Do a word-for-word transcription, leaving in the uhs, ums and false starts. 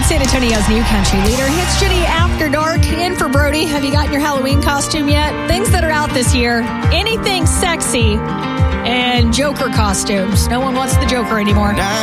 San Antonio's new country leader. It's Jenny After Dark. In for Brody. Have you gotten your Halloween costume yet? Things that are out this year. Anything sexy and Joker costumes. No one wants the Joker anymore.